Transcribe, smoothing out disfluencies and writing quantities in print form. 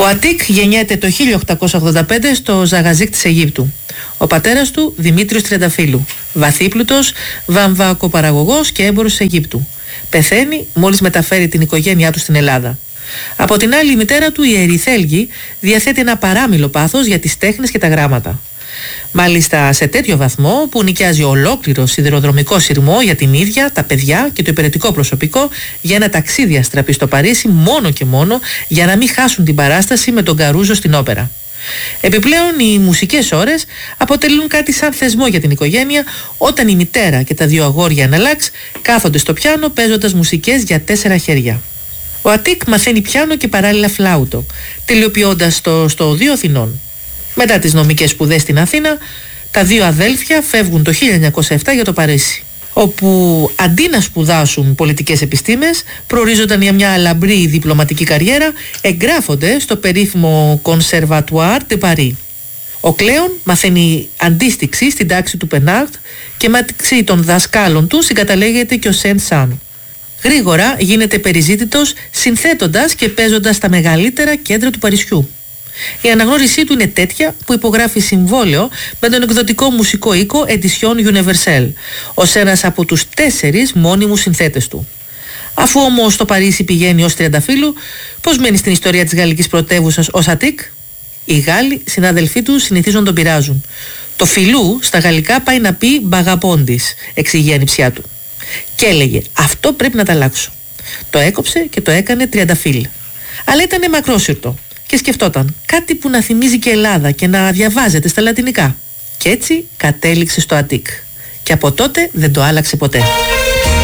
Ο Αττίκ γεννιέται το 1885 στο Ζαγαζίκ της Αιγύπτου. Ο πατέρας του Δημήτριος Τριανταφύλου, βαθύπλουτος, βαμβακοπαραγωγός και έμπορος της Αιγύπτου. Πεθαίνει μόλις μεταφέρει την οικογένειά του στην Ελλάδα. Από την άλλη, η μητέρα του, η Ερυθέλγη, διαθέτει ένα παράμιλο πάθος για τις τέχνες και τα γράμματα. Μάλιστα σε τέτοιο βαθμό που νοικιάζει ολόκληρο σιδηροδρομικό σειρμό για την ίδια, τα παιδιά και το υπηρετικό προσωπικό για ένα ταξίδι αστραπή στο Παρίσι, μόνο και μόνο για να μην χάσουν την παράσταση με τον Καρούζο στην όπερα. Επιπλέον, οι μουσικές ώρες αποτελούν κάτι σαν θεσμό για την οικογένεια, όταν η μητέρα και τα δύο αγόρια εναλλάξ κάθονται στο πιάνο παίζοντας μουσικές για 4 χέρια. Ο Αττίκ μαθαίνει πιάνο και παράλληλα φλάουτο, τελειοποιώντας το στο Οδείο Αθηνών. Μετά τις νομικές σπουδές στην Αθήνα, τα δύο αδέλφια φεύγουν το 1907 για το Παρίσι, όπου αντί να σπουδάσουν πολιτικές επιστήμες, προορίζονταν για μια λαμπρή διπλωματική καριέρα, εγγράφονται στο περίφημο Conservatoire de Paris. Ο Κλέον μαθαίνει αντίστοιξη στην τάξη του Πενάρτ και μεταξύ των δασκάλων του συγκαταλέγεται και ο Σεντ Σαν. Γρήγορα γίνεται περιζήτητος συνθέτοντας και παίζοντας στα μεγαλύτερα κέντρα του Παρισιού. Η αναγνώρισή του είναι τέτοια που υπογράφει συμβόλαιο με τον εκδοτικό μουσικό οίκο Edition Universelle ως ένας από τους 4 μόνιμους συνθέτες του. Αφού όμως στο Παρίσι πηγαίνει ως Τριανταφύλου, πώς μένει στην ιστορία της γαλλικής πρωτεύουσας ως Αττίκ? Οι Γάλλοι συνάδελφοί του συνηθίζουν να τον πειράζουν. Το φιλού στα γαλλικά πάει να πει μπαγαπόντης, εξηγεί η ανιψιά του. Και έλεγε, αυτό πρέπει να τα αλλάξω. Το έκοψε και το έκανε Τριανταφύλ. Αλλά ήταν μακρόσυρτο και σκεφτόταν κάτι που να θυμίζει και Ελλάδα και να διαβάζεται στα λατινικά. Και έτσι κατέληξε στο Αττίκ. Και από τότε δεν το άλλαξε ποτέ.